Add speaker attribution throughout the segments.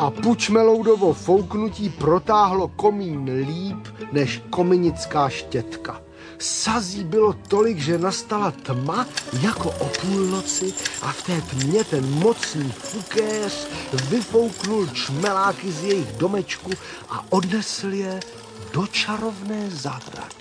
Speaker 1: a Pučmeloudovo fouknutí protáhlo komín líp než kominická štětka. Sazí bylo tolik, že nastala tma jako o půlnoci a v té tmě ten mocný fukéř vyfouknul čmeláky z jejich domečku a odnesl je do čarovné zahrady.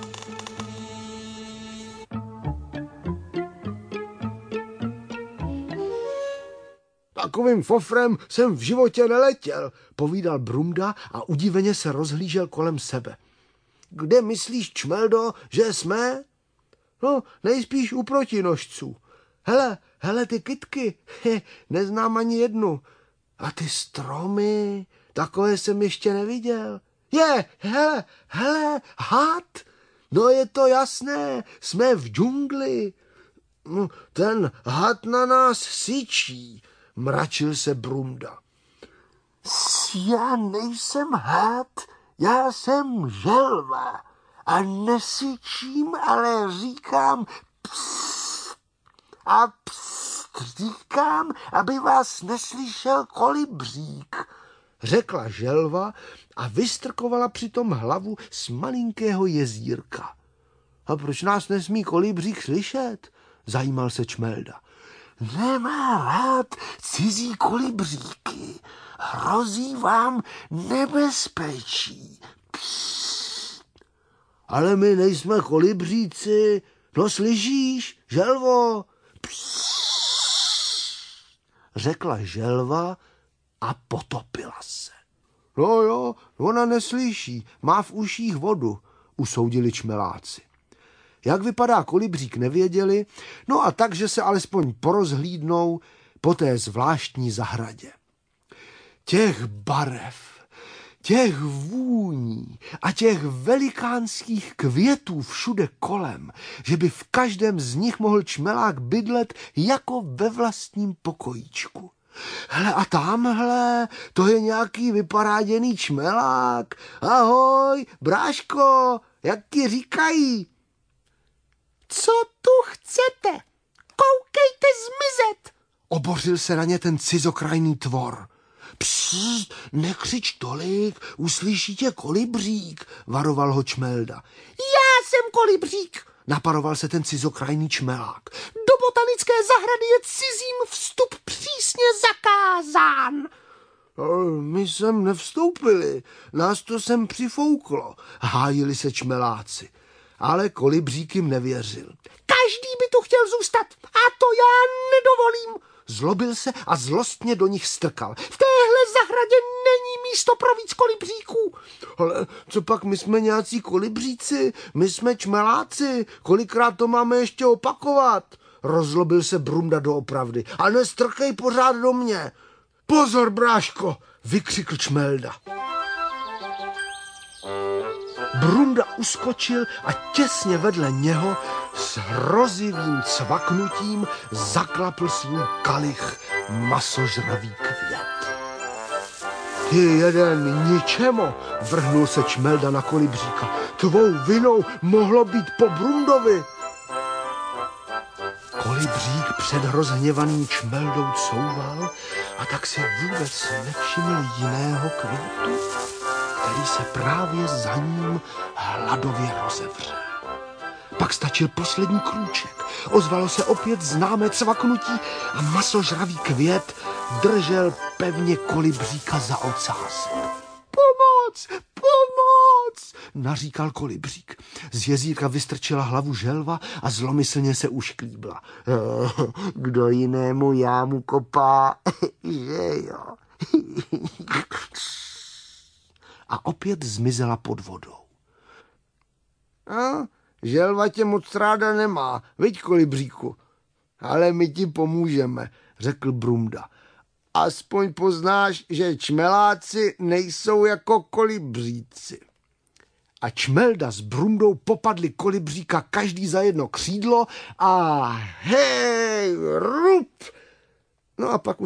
Speaker 1: Takovým fofrem jsem v životě neletěl, povídal Brumda a udiveně se rozhlížel kolem sebe. Kde myslíš, Čmeldo, že jsme? No, nejspíš u protinožců. Hele, ty kytky, neznám ani jednu. A ty stromy, takové jsem ještě neviděl. Hele, had. No je to jasné, jsme v džungli. No, ten had na nás syčí, mračil se Brumda. Já nejsem had, já jsem želva a nesyčím, ale říkám pst. A pst říkám, aby vás neslyšel kolibřík, řekla želva a vystrkovala přitom hlavu z malinkého jezírka. A proč nás nesmí kolibřík slyšet? Zajímal se Čmelda. Nemá rád cizí kolibříky. Hrozí vám nebezpečí. Psst. Ale my nejsme kolibříci. No slyšíš, želvo? Psst. Řekla želva a potopila se. No jo, ona neslyší, má v uších vodu, usoudili čmeláci. Jak vypadá kolibřík, nevěděli, no a takže se alespoň porozhlídnou po té zvláštní zahradě. Těch barev, těch vůní a těch velikánských květů všude kolem, že by v každém z nich mohl čmelák bydlet jako ve vlastním pokojíčku. Hele a tamhle, to je nějaký vyparáděný čmelák. Ahoj, bráško, jak ti říkají? Co tu chcete? Koukejte zmizet! Obořil se na ně ten cizokrajný tvor. Psst, nekřič tolik, uslyší tě kolibřík, varoval ho Čmelda. Já jsem kolibřík, naparoval se ten cizokrajný čmelák. Do botanické zahrady je cizím vstup přísně zakázán. My sem nevstoupili, nás to sem přifouklo, hájili se čmeláci. Ale kolibřík jim nevěřil. Každý by tu chtěl zůstat a to já nedovolím. Zlobil se a zlostně do nich strkal. V téhle zahradě není místo pro víc kolibříků. Ale co pak, my jsme nějací kolibříci, my jsme čmeláci, kolikrát to máme ještě opakovat? Rozlobil se Brumda doopravdy. A nestrkej pořád do mě. Pozor, bráško, vykřikl Čmelda. Brumda uskočil a těsně vedle něho s hrozivým cvaknutím zaklapl svůj kalich masožravý květ. Ty jeden ničemo, vrhnul se Čmelda na kolibříka. Tvou vinou mohlo být po Brumdovi. Kolibřík před rozhněvaným Čmeldou couval a tak si vůbec nevšiml jiného květu, který se právě za ním hladově rozevřel. Pak stačil poslední krůček. Ozvalo se opět známé cvaknutí a masožravý květ držel pevně kolibříka za ocásek. Pomoc! Pomoc! Naříkal kolibřík. Z jezírka vystrčila hlavu želva a zlomyslně se ušklíbla. Kdo jinému jámu kopá, že jo? A opět zmizela pod vodou. Želva tě moc ráda nemá, viď, kolibříku? Ale my ti pomůžeme, řekl Brumda. Aspoň poznáš, že čmeláci nejsou jako kolibříci. A Čmelda s Brumdou popadli kolibříka každý za jedno křídlo a hej, rup! No a pak už